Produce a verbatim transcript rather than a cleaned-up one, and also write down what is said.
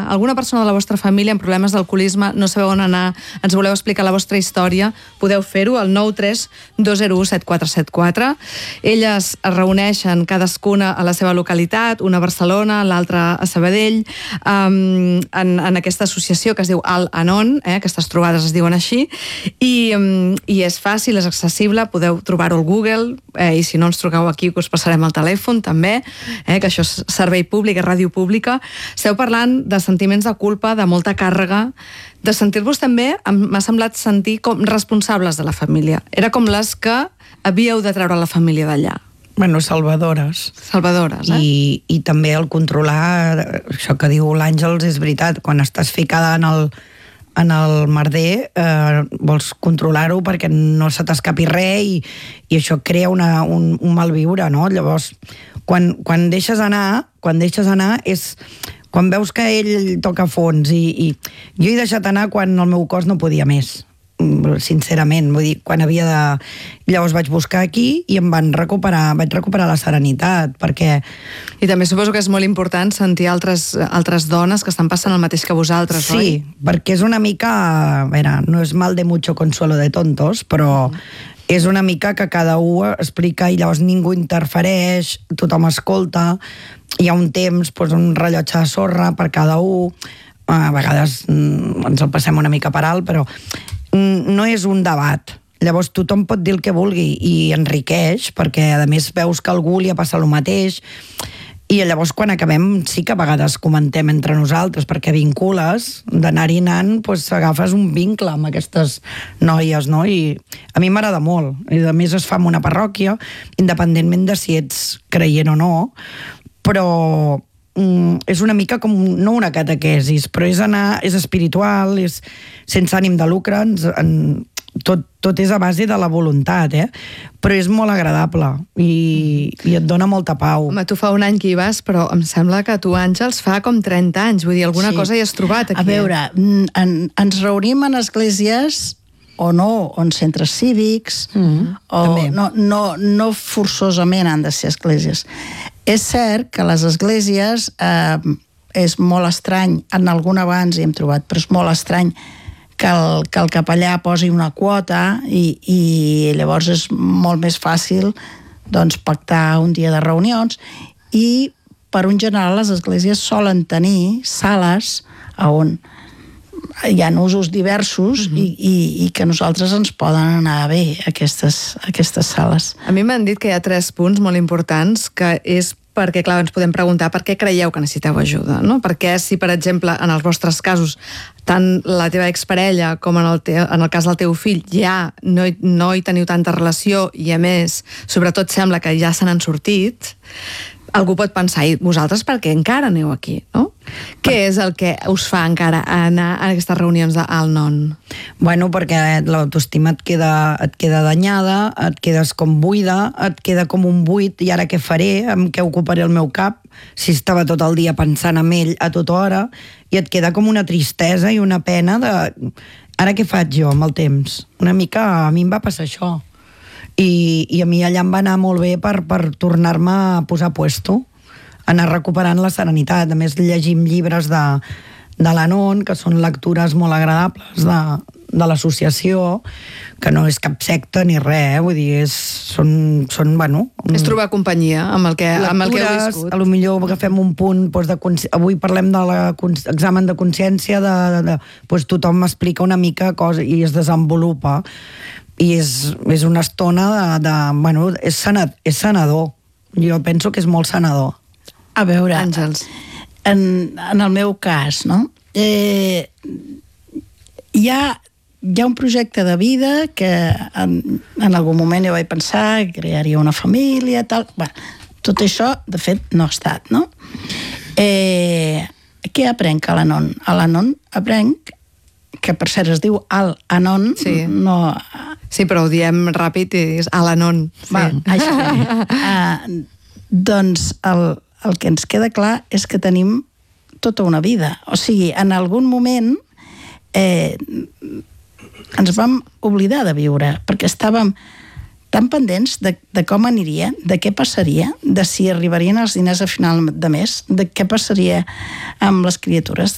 alguna persona de la vostra família amb problemes d'alcoholisme, no sabeu on anar, ens voleu explicar la vostra història, podeu fer-ho al nou tres dos zero u set quatre set quatre. Elles es reuneixen cadascuna a la seva localitat, una a Barcelona, l'altra a Sabadell, um, en, en aquesta associació que es diu Al-Anon, eh? Aquestes trobades es diuen així, i, um, i és fàcil, és accessible, podeu trobar-ho al Google, eh? I si no ens truqueu aquí que us passarem el telèfon també, eh? Que això és servei públic, és ràdio pública. Esteu parlant de sentiments de culpa, de molta càrrega, de sentir-vos també, m'ha semblat sentir com responsables de la família. Era com les que havíeu de treure la família d'allà. Bueno, salvadores. Salvadores, eh? I, i també el controlar, això que diu l'Àngels és veritat, quan estàs ficada en el, en el merder, eh, vols controlar-ho perquè no se t'escapi res i, i això crea una, un, un malviure, no? Llavors, quan, quan deixes anar, quan deixes anar és quan veus que ell toca fons i, i jo he deixat anar quan el meu cos no podia més, sincerament, vull dir, quan havia de... Llavors vaig buscar aquí i em van recuperar, vaig recuperar la serenitat, perquè... I també suposo que és molt important sentir altres, altres dones que estan passant el mateix que vosaltres, sí, oi? Sí, perquè és una mica... A veure, no és mal de mucho consuelo de tontos, però és una mica que cada un explica i llavors ningú interfereix, tothom escolta, hi ha un temps, doncs, un rellotge de sorra per cada un, a vegades ens el passem una mica per alt, però no és un debat. Llavors tothom pot dir el que vulgui i enriqueix, perquè a més veus que a algú li ha passat el mateix, i llavors quan acabem sí que a vegades comentem entre nosaltres, perquè vincules, d'anar-hi anant, doncs agafes un vincle amb aquestes noies, no? I a mi m'agrada molt. I a més es fa en una parròquia, independentment de si ets creient o no, però és una mica com, no una catequesis, però és anar, és espiritual, és sense ànim de lucre, ens, en, tot, tot és a base de la voluntat, eh? Però és molt agradable i, i et dona molta pau. Home, tu fa un any que hi vas, però em sembla que tu, Àngels, fa com trenta anys, vull dir, alguna sí. cosa hi has trobat aquí. A veure, en, ens reunim en esglésies o no, o en centres cívics, mm, o no, no, no forçosament han de ser esglésies. És cert que les esglésies eh, és molt estrany, en algun abans hi hem trobat, però és molt estrany que el, que el capellà posi una quota i, i llavors és molt més fàcil doncs, pactar un dia de reunions i per un general les esglésies solen tenir sales on hi ha usos diversos uh-huh. i, i, i que a nosaltres ens poden anar bé aquestes, aquestes sales. A mi m'han dit que hi ha tres punts molt importants, que és perquè, clar, ens podem preguntar per què creieu que necessiteu ajuda, no? Perquè si, per exemple, en els vostres casos, tant la teva exparella com en el, te, en el cas del teu fill ja no hi, no hi teniu tanta relació i, a més, sobretot sembla que ja se n'han sortit, algú pot pensar, i vosaltres per què encara aneu aquí, no? Què és el que us fa encara anar a aquestes reunions d'Al-Anon? Bueno, perquè l'autoestima et queda, et queda danyada, et quedes com buida, et queda com un buit, i ara què faré? Amb què ocuparé el meu cap? Si estava tot el dia pensant en ell a tota hora, i et queda com una tristesa i una pena de... Ara què faig jo amb el temps? Una mica a mi em va passar això. I, i a mi allà em va anar molt bé per, per tornar-me a posar puesto, anar recuperant la serenitat. A més, llegim llibres de, de l'Anon, que són lectures molt agradables de, de l'associació, que no és cap secta ni res, eh? Vull dir, és, són, són, bueno... És trobar companyia amb el que, lectures, amb el que heu viscut. A lo millor agafem un punt, doncs, de, avui parlem de l'examen de consciència, de, de, de, doncs tothom m'explica una mica cosa i es desenvolupa. I és, és una estona de... de bueno, és, sanat, és sanador. Jo penso que és molt sanador. A veure, Àngels, en, en el meu cas, no? Eh, hi, ha, hi ha un projecte de vida que en, en algun moment jo vaig pensar que crearia una família, tal... Bueno, tot això, de fet, no ha estat, no? Eh, què aprenc a l'Anon? A l'Anon aprenc que per cert es diu Al-Anon, sí. no... Sí, però ho diem ràpid i és Al-Anon. Sí. Va, això. uh, doncs el, el que ens queda clar és que tenim tota una vida. O sigui, en algun moment eh, ens vam oblidar de viure, perquè estàvem tan pendents de, de com aniria, de què passaria, de si arribarien els diners a final de mes, de què passaria amb les criatures.